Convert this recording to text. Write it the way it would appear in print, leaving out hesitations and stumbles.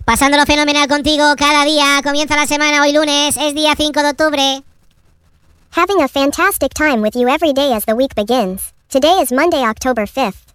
Pasándolo fenomenal contigo cada día. Comienza la semana hoy lunes, es día 5 de octubre. Having a fantastic time with you every day as the week begins. Today is Monday, October 5th.